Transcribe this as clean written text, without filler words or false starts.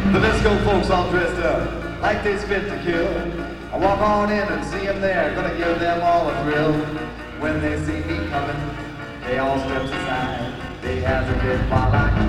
The disco folks all dressed up like they spit to kill. I walk on in and see them there, gonna give them all a thrill. When they see me coming, they all step aside. They hesitate while I